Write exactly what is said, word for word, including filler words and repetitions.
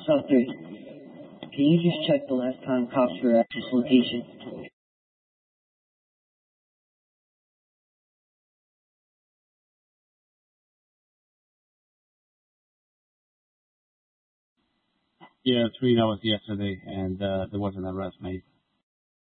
Shelter, can you just check the last time cops were at this location? Yeah, three hours yesterday, and uh, there was an arrest made.